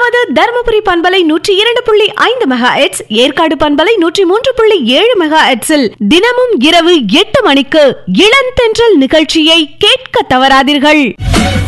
நமது தர்மபுரி பண்பலை 102.5 மெகாஹெர்ட்ஸ், ஏற்காடு பண்பலை 103.7 மெகாஹெர்ட்ஸில் தினமும் இரவு 8 மணிக்கு இளந்தென்றல் நிகழ்ச்சியை கேட்க தவறாதீர்கள்.